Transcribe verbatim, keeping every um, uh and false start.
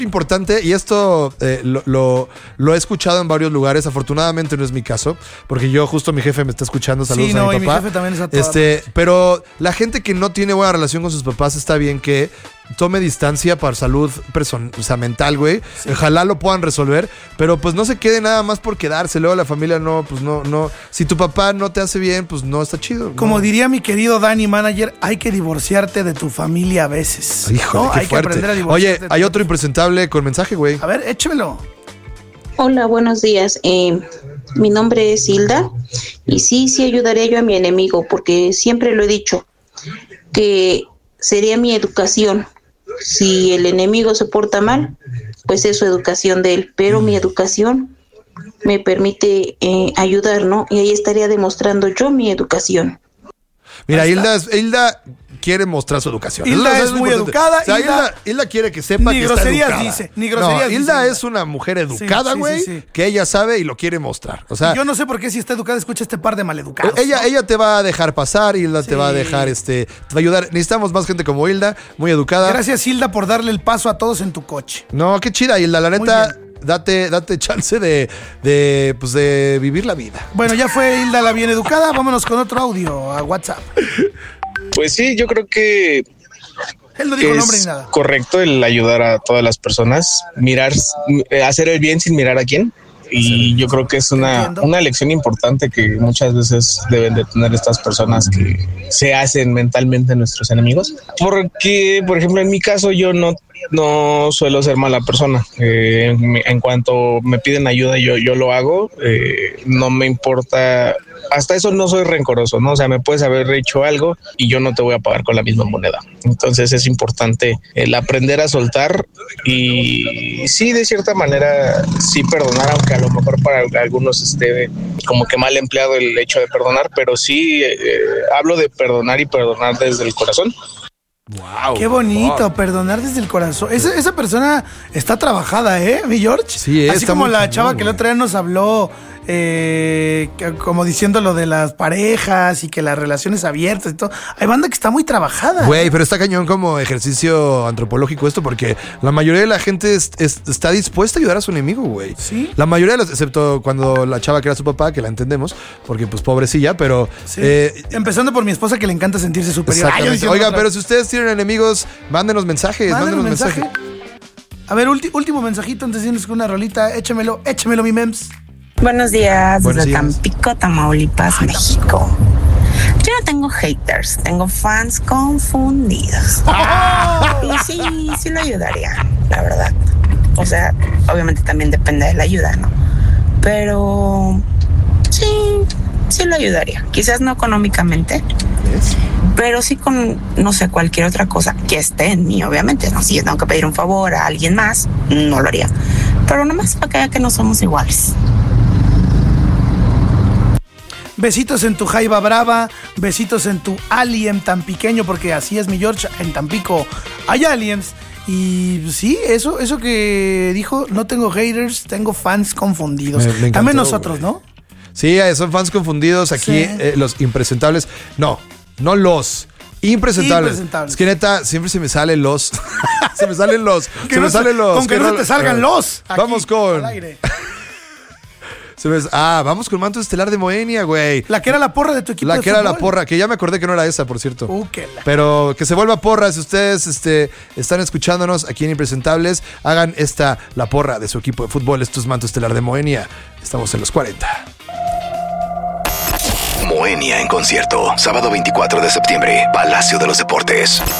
Importante, y esto eh, lo, lo, lo he escuchado en varios lugares. Afortunadamente no es mi caso, porque yo justo mi jefe me está escuchando. Saludos sí, no, a mi papá. Y mi jefe también es a toda este, pero la gente que no tiene buena relación con sus papás, está bien que tome distancia para salud person- o sea, mental, güey. Sí. Ojalá lo puedan resolver, pero pues no se quede nada más por quedarse. Luego la familia no, pues no, no. Si tu papá no te hace bien, pues no está chido. Como no. diría mi querido Dani Manager, hay que divorciarte de tu familia a veces. Híjole, ¿no? qué hay fuerte. que aprender a divorciarte. Oye, hay otro impresentable con mensaje, güey. A ver, échemelo. Hola, buenos días. Eh, mi nombre es Hilda y sí, sí ayudaría yo a mi enemigo, porque siempre lo he dicho, que sería mi educación. Si el enemigo se porta mal, pues es su educación de él, pero mi educación me permite eh, ayudar, ¿no? Y ahí estaría demostrando yo mi educación. Mira, Hilda, Hilda quiere mostrar su educación. Hilda es, es muy importante. educada. O sea, Hilda, Hilda, Hilda quiere que sepa ni que groserías está educada. Dice, ni groserías no, Hilda dice, es una mujer educada, güey, sí, sí, sí, sí. que ella sabe y lo quiere mostrar. O sea, yo no sé por qué si está educada escucha este par de maleducados. Ella, ¿no? ella te va a dejar pasar, Hilda sí. te va a dejar, este, te va a ayudar. Necesitamos más gente como Hilda, muy educada. Gracias, Hilda, por darle el paso a todos en tu coche. No, qué chida, Hilda, la neta. Date, date chance de, de, pues de vivir la vida. Bueno, ya fue Hilda la bien educada. Vámonos con otro audio a WhatsApp. Pues sí, yo creo que él no dijo es nombre ni nada. Correcto el ayudar a todas las personas, mirar, hacer el bien sin mirar a quién. Y yo creo que es una, una lección importante que muchas veces deben de tener estas personas que se hacen mentalmente nuestros enemigos. Porque, por ejemplo, en mi caso yo no, no suelo ser mala persona. Eh, en cuanto me piden ayuda, yo, yo lo hago. Eh, no me importa. Hasta eso no soy rencoroso, ¿no? O sea, me puedes haber hecho algo y yo no te voy a pagar con la misma moneda. Entonces es importante el aprender a soltar y sí, de cierta manera, sí perdonar, aunque a lo mejor para algunos esté como que mal empleado el hecho de perdonar, pero sí eh, hablo de perdonar y perdonar desde el corazón. Wow, qué bonito, wow. Perdonar desde el corazón. Esa, esa persona está trabajada, ¿eh, mi George? Sí, es. Así como la chava bien, que el otro día nos habló, eh, como diciendo lo de las parejas y que las relaciones abiertas y todo. Hay banda que está muy trabajada. Güey, pero está cañón como ejercicio antropológico esto, porque la mayoría de la gente es, es, está dispuesta a ayudar a su enemigo, güey. Sí. La mayoría de los, excepto cuando la chava que era su papá, que la entendemos, porque pues pobrecilla, pero... Sí. Eh, Empezando por mi esposa, que le encanta sentirse superior. Ay, oiga, otra. Pero si ustedes tienen enemigos, mándenos mensajes, mándenos mensajes. Mensaje. A ver, ulti- último mensajito antes de irnos con una rolita. Échamelo, échamelo, mi mems. Buenos días, Buenos desde días. Tampico, Tamaulipas, Ay, México. Yo no tengo haters, tengo fans confundidos. Oh. Y sí, sí lo ayudaría, la verdad. O sea, obviamente también depende de la ayuda, ¿no? Pero sí, sí lo ayudaría. Quizás no económicamente, pero sí con, no sé, cualquier otra cosa que esté en mí, obviamente, ¿no? Si yo tengo que pedir un favor a alguien más, no lo haría. Pero nomás para que vea que no somos iguales. Besitos en tu jaiba brava, besitos en tu alien tan pequeño, porque así es mi George, en Tampico hay aliens. Y sí, eso, eso que dijo, no tengo haters, tengo fans confundidos. Me, me encantó, también nosotros, güey. ¿No? Sí, son fans confundidos aquí, sí. eh, los impresentables. No, no los impresentables. impresentables. Es que neta, siempre se me salen los. se me salen los. se no me salen los. Con que, que no, no te salgan eh, los. Aquí, vamos con. Se me, ah, vamos con Manto Estelar de Moenia, güey. La que era la porra de tu equipo. La de que fútbol. era la porra, que ya me acordé que no era esa, por cierto. Uh, que la... Pero que se vuelva porra. Si ustedes este, están escuchándonos aquí en Impresentables, hagan esta la porra de su equipo de fútbol. Esto es Manto Estelar de Moenia. Estamos en los cuarenta. Moenia en concierto, sábado veinticuatro de septiembre, Palacio de los Deportes.